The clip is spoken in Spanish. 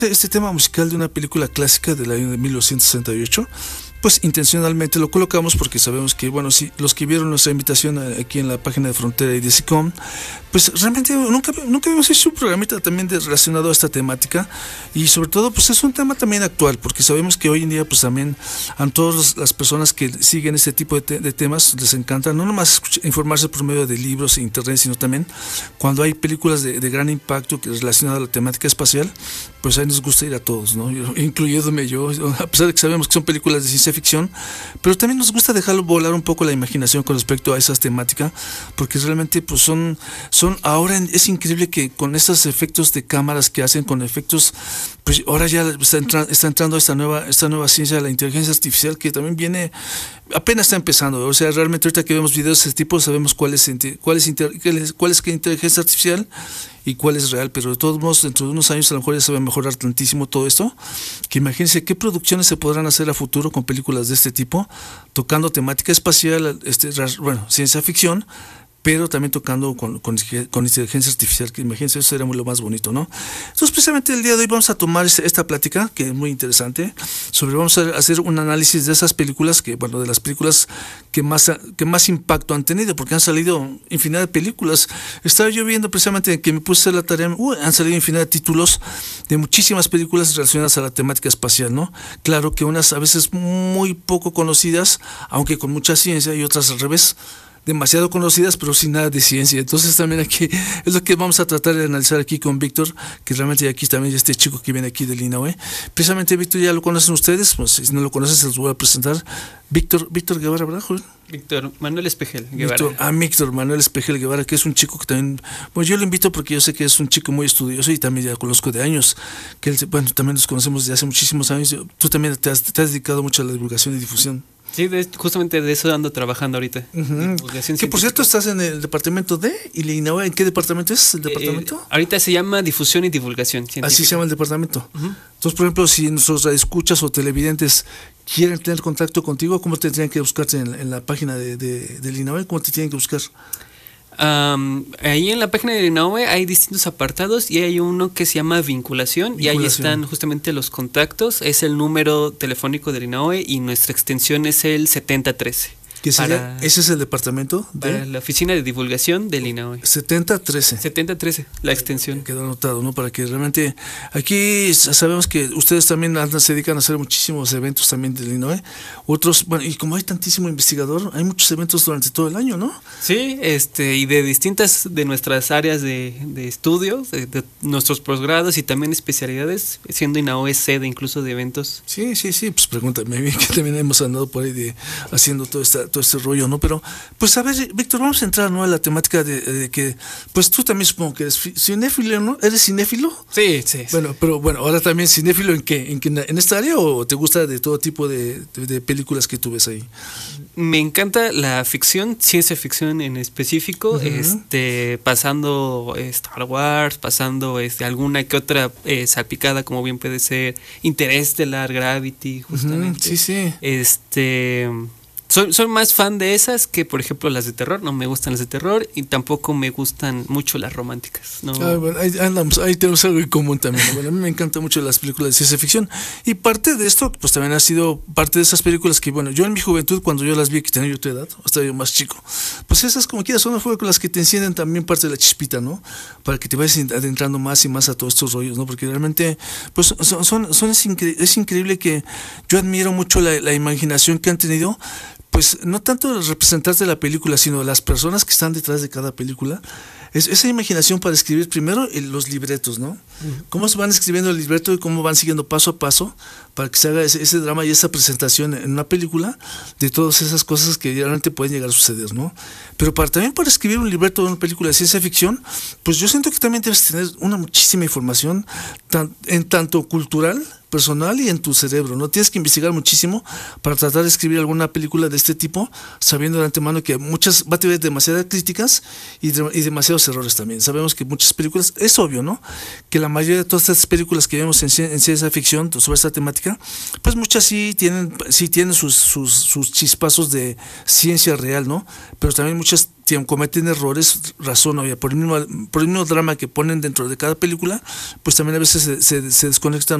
Este tema musical de una película clásica del año de 1968, pues intencionalmente lo colocamos porque sabemos que, bueno, si los que vieron nuestra invitación aquí en la página de Frontera y de SICOM, pues realmente nunca habíamos hecho un programita también relacionado a esta temática, y sobre todo pues es un tema también actual, porque sabemos que hoy en día pues también a todas las personas que siguen este tipo de temas les encanta no nomás informarse por medio de libros e internet, sino también cuando hay películas de gran impacto relacionadas a la temática espacial, pues ahí nos gusta ir a todos, ¿no? Incluyéndome yo, a pesar de que sabemos que son películas de ciencia ficción, pero también nos gusta dejarlo volar un poco la imaginación con respecto a esas temáticas, porque realmente pues son ahora es increíble que con estos efectos de cámaras que hacen, con efectos, pues ahora ya está entrando esta nueva ciencia de la inteligencia artificial, que también apenas está empezando. O sea, realmente ahorita que vemos videos de este tipo sabemos cuál es inteligencia artificial y cuál es real, pero de todos modos dentro de unos años a lo mejor ya se va a mejorar tantísimo todo esto, que imagínense qué producciones se podrán hacer a futuro con películas de este tipo, tocando temática espacial, ciencia ficción, pero también tocando con inteligencia artificial, que imagínense, eso sería lo más bonito, ¿no? Entonces, precisamente el día de hoy vamos a tomar esta plática, que es muy interesante, vamos a hacer un análisis de esas películas, de las películas que más impacto han tenido, porque han salido infinidad de películas. Estaba yo viendo precisamente que me puse a hacer la tarea, han salido infinidad de títulos de muchísimas películas relacionadas a la temática espacial, ¿no? Claro que unas a veces muy poco conocidas, aunque con mucha ciencia, y otras al revés, demasiado conocidas pero sin nada de ciencia. Entonces también aquí es lo que vamos a tratar de analizar aquí con Víctor, que realmente aquí también este chico que viene aquí del INAOE. Precisamente Víctor ya lo conocen ustedes, pues si no lo conocen se los voy a presentar. Víctor Guevara, ¿verdad, Joel? Víctor Manuel Espejel Guevara. Víctor Manuel Espejel Guevara, que es un chico que también, pues yo lo invito porque yo sé que es un chico muy estudioso y también ya conozco de años, que él, también nos conocemos desde hace muchísimos años. Tú también te has dedicado mucho a la divulgación y difusión. Sí, justamente de eso ando trabajando ahorita. Que por cierto estás en el departamento de INAOE. ¿En qué departamento es el departamento? Ahorita se llama Difusión y Divulgación Científica. Así se llama el departamento. Entonces, por ejemplo, si nuestros radioescuchas o televidentes quieren tener contacto contigo, ¿cómo te tendrían que buscarte en la página del INAOE? ¿Cómo te tienen que buscar? Ahí en la página de INAOE hay distintos apartados y hay uno que se llama vinculación, y ahí están justamente los contactos. Es el número telefónico del INAOE y nuestra extensión es el 7013. ¿Ese es el departamento? Para la oficina de divulgación del INAOE. 7013. 7013, la extensión. Quedó anotado, ¿no? Para que realmente, aquí sabemos que ustedes también se dedican a hacer muchísimos eventos también del INAOE. Otros, y como hay tantísimo investigador, hay muchos eventos durante todo el año, ¿no? Sí, y de distintas de nuestras áreas de estudios, de nuestros posgrados y también especialidades, siendo INAOE sede incluso de eventos. Sí, pues pregúntame bien, que también hemos andado por ahí haciendo todo este rollo, ¿no? Pero, pues a ver, Víctor, vamos a entrar, ¿no?, a la temática de que, pues tú también supongo que eres cinéfilo, ¿no? ¿Eres cinéfilo? Sí. Bueno, pero ahora también cinéfilo, ¿en qué? ¿En esta área o te gusta de todo tipo de películas que tú ves ahí? Me encanta la ficción, ciencia ficción en específico, pasando Star Wars, pasando alguna que otra salpicada, como bien puede ser Interestelar, Gravity, justamente. Sí. Soy más fan de esas que, por ejemplo, las de terror. No me gustan las de terror y tampoco me gustan mucho las románticas, ¿no? Bueno, ahí tenemos algo en común también. Bueno, a mí me encantan mucho las películas de ciencia ficción, y parte de esto pues también ha sido parte de esas películas que, yo en mi juventud, cuando yo las vi, que tenía yo tu edad, hasta yo más chico, pues esas como quieras son las que te encienden también parte de la chispita, ¿no? Para que te vayas adentrando más y más a todos estos rollos, ¿no? Porque realmente pues es increíble, que yo admiro mucho la imaginación que han tenido. Pues no tanto el representante de la película, sino las personas que están detrás de cada película. Esa imaginación para escribir primero los libretos, ¿no? Cómo se van escribiendo el libreto y cómo van siguiendo paso a paso para que se haga ese drama y esa presentación en una película de todas esas cosas que realmente pueden llegar a suceder, ¿no? Pero también para escribir un libreto de una película de ciencia ficción, pues yo siento que también debes tener muchísima información, en tanto cultural, personal y en tu cerebro, ¿no? Tienes que investigar muchísimo para tratar de escribir alguna película de este tipo, sabiendo de antemano que muchas va a tener demasiadas críticas y demasiados errores también. Sabemos que muchas películas, es obvio, ¿no?, que la mayoría de todas estas películas que vemos en ciencia ficción sobre esta temática, pues muchas sí tienen sus chispazos de ciencia real, ¿no? Pero también muchas cometen errores, razón obvia, por el mismo drama que ponen dentro de cada película, pues también a veces se desconectan